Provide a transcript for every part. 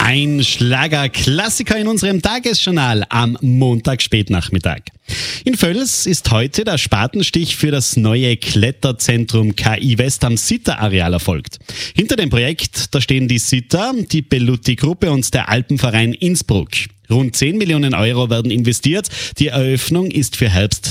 Ein Schlagerklassiker in unserem Tagesjournal am Montag-Spätnachmittag. In Völs ist heute der Spatenstich für das neue Kletterzentrum KI West am Sitter-Areal erfolgt. Hinter dem Projekt, da stehen die Sitter, die Belluti-Gruppe und der Alpenverein Innsbruck. Rund 10 Millionen Euro werden investiert. Die Eröffnung ist für Herbst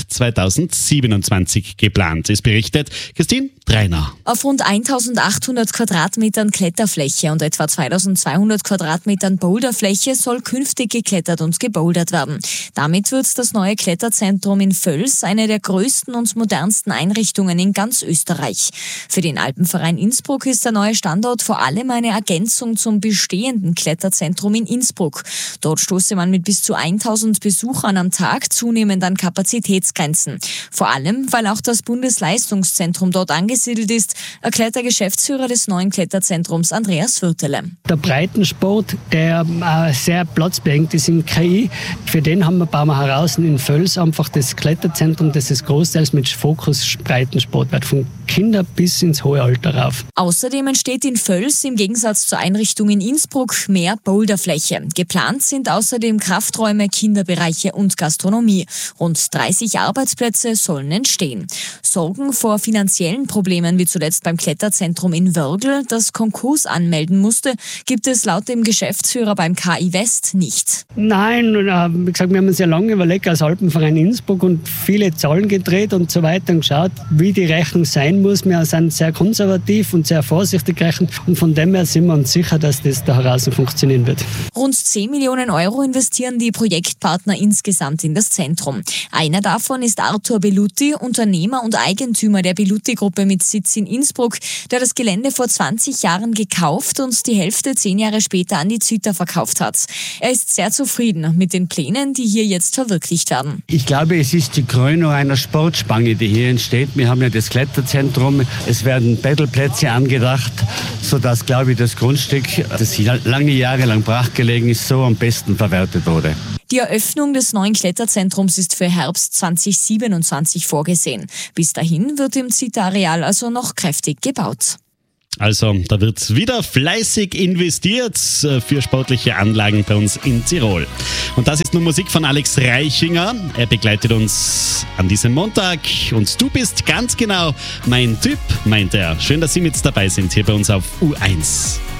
2027 geplant. Es berichtet Christine Dreiner. Auf rund 1800 Quadratmetern Kletterfläche und etwa 2200 Quadratmetern Boulderfläche soll künftig geklettert und gebouldert werden. Damit wird das neue Kletterzentrum in Völs eine der größten und modernsten Einrichtungen in ganz Österreich. Für den Alpenverein Innsbruck ist der neue Standort vor allem eine Ergänzung zum bestehenden Kletterzentrum in Innsbruck. Dort stoße man mit bis zu 1000 Besuchern am Tag zunehmend an Kapazitätsgrenzen. Vor allem, weil auch das Bundesleistungszentrum dort angesiedelt ist, erklärt der Geschäftsführer des neuen Kletterzentrums Andreas Würtele. Der Breitensport, der sehr platzbeengt ist in KI, für den bauen wir heraus in Völs einfach das Kletterzentrum, das ist großteils mit Fokus Breitensport wird, von Kinder bis ins hohe Alter rauf. Außerdem entsteht in Völs im Gegensatz zur Einrichtung in Innsbruck mehr Boulderfläche. Geplant sind außerdem Krafträume, Kinderbereiche und Gastronomie. Rund 30 Arbeitsplätze sollen entstehen. Sorgen vor finanziellen Problemen wie zuletzt beim Kletterzentrum in Wörgl, das Konkurs anmelden musste, gibt es laut dem Geschäftsführer beim KI West nicht. Nein, wie gesagt, wir haben uns ja lange überlegt als Alpenverein Innsbruck und viele Zahlen gedreht und so weiter und geschaut, wie die Rechnung sein muss. Wir sind sehr konservativ und sehr vorsichtig gerechnet und von dem her sind wir uns sicher, dass das da heraus funktionieren wird. Rund 10 Millionen Euro investieren die Projektpartner insgesamt in das Zentrum. Einer davon ist Arthur Belluti, Unternehmer und Eigentümer der Belluti-Gruppe mit Sitz in Innsbruck, der das Gelände vor 20 Jahren gekauft und die Hälfte 10 Jahre später an die Züter verkauft hat. Er ist sehr zufrieden mit den Plänen, die hier jetzt verwirklicht werden. Ich glaube, es ist die Krönung einer Sportspange, die hier entsteht. Wir haben ja das Kletterzentrum, es werden Battleplätze angedacht, sodass, glaube ich, das Grundstück, das lange Jahre lang brachgelegen ist, so am besten verwertet wurde. Die Eröffnung des neuen Kletterzentrums ist für Herbst 2027 vorgesehen. Bis dahin wird im Sitter-Areal also noch kräftig gebaut. Also, da wird wieder fleißig investiert für sportliche Anlagen bei uns in Tirol. Und das ist nun Musik von Alex Reichinger. Er begleitet uns an diesem Montag. Und du bist ganz genau mein Typ, meint er. Schön, dass Sie mit dabei sind hier bei uns auf U1.